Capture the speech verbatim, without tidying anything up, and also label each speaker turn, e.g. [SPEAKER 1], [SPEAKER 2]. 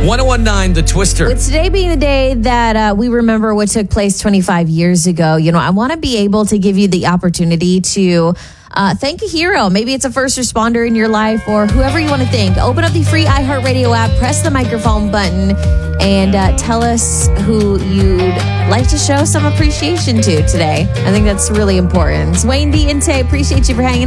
[SPEAKER 1] ten nineteen, The Twister.
[SPEAKER 2] With today being the day that uh, we remember what took place twenty-five years ago, you know, I want to be able to give you the opportunity to uh, thank a hero. Maybe it's a first responder in your life or whoever you want to thank. Open up the free iHeartRadio app, press the microphone button, and uh, tell us who you'd like to show some appreciation to today. I think that's really important. Wayne D and Tay, appreciate you for hanging out.